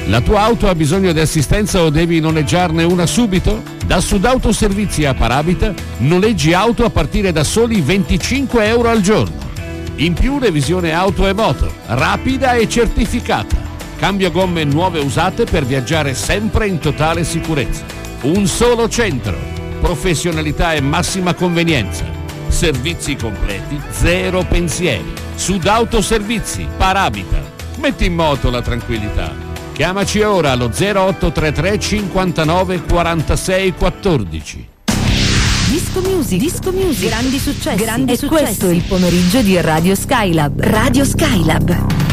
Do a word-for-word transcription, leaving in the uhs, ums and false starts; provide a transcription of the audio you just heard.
La tua auto ha bisogno di assistenza o devi noleggiarne una subito? Da Sudautoservizi a Parabita noleggi auto a partire da soli venticinque euro al giorno. In più revisione auto e moto, rapida e certificata. Cambio gomme nuove usate per viaggiare sempre in totale sicurezza. Un solo centro, professionalità e massima convenienza. Servizi completi, zero pensieri. Sudautoservizi, Parabita. Metti in moto la tranquillità. Chiamaci ora allo zero otto tre tre cinquantanove quarantasei quattordici. Disco Music, Disco Music, grandi successi, grandi e successi. Questo è il pomeriggio di Radio Skylab. Radio Skylab.